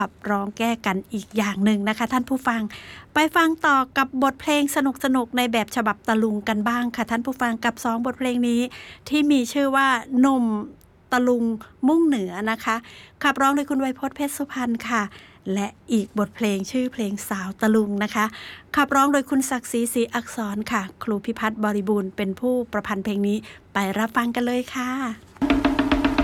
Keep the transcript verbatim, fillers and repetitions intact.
ปรับร้องแก้กันอีกอย่างหนึ่งนะคะท่านผู้ฟังไปฟังต่อกับบทเพลงสนุกๆในแบบฉบับตะลุงกันบ้างค่ะท่านผู้ฟังกับสองบทเพลงนี้ที่มีชื่อว่าหนุ่มตะลุงมุ่งเหนือนะคะขับร้องโดยคุณไวยพจน์เพชรสุพรรณค่ะและอีกบทเพลงชื่อเพลงสาวตะลุงนะคะขับร้องโดยคุณศักดิ์ศรีศรีอักษรค่ะครูพิพัฒน์บริบูรณ์เป็นผู้ประพันธ์เพลงนี้ไปรับฟังกันเลยค่ะ